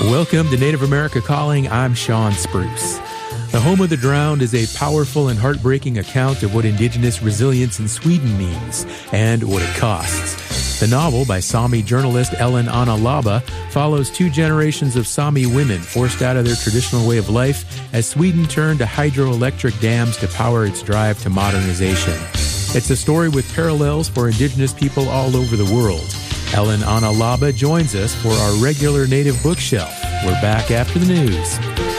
Welcome to Native America Calling. I'm Sean Spruce. The Home of the Drowned is a powerful and heartbreaking account of what Indigenous resilience in Sweden means and what it costs. The novel by Sami journalist Ellen Anna-Laba follows two generations of Sami women forced out of their traditional way of life as Sweden turned to hydroelectric dams to power its drive to modernization. It's a story with parallels for Indigenous people all over the world. Ellen Anna-Laba joins us for our regular Native Bookshelf. We're back after the news.